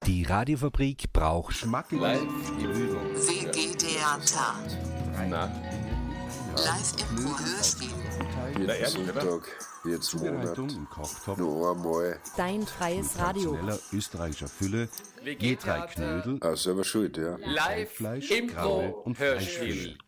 Die Radiofabrik braucht Schmackes. WG-Theater. Na, Live-Impro-Hörspiel. ehrlich, Sonntag, jetzt Monat, Im Kochtopf. noch einmal. Dein freies Radio. Schneller österreichischer Fülle. Je drei Knödel. Ah, selber schuld, ja. Live, Fleisch, Impro, Graue und Hörspiel. Fleischfilet.